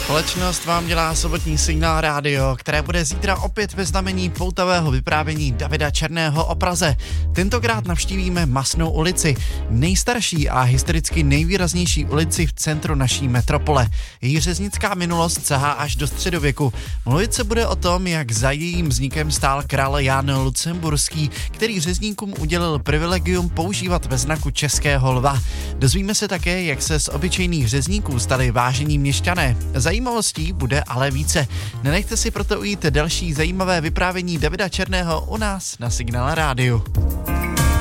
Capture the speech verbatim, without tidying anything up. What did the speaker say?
Společnost vám dělá sobotní Signál rádio, které bude zítra opět ve znamení poutavého vyprávění Davida Černého o Praze. Tentokrát navštívíme Masnou ulici, nejstarší a historicky nejvýraznější ulici v centru naší metropole. Její řeznická minulost sahá až do středověku. Mluvit se bude o tom, jak za jejím vznikem stál král Jan Lucemburský, který řezníkům udělil privilegium používat ve znaku českého lva. Dozvíme se také, jak se z obyčejných řezníků stali vážení měšťané. Zajímavostí bude ale více. Nenechte si proto ujít další zajímavé vyprávění Davida Černého u nás na Signál rádiu.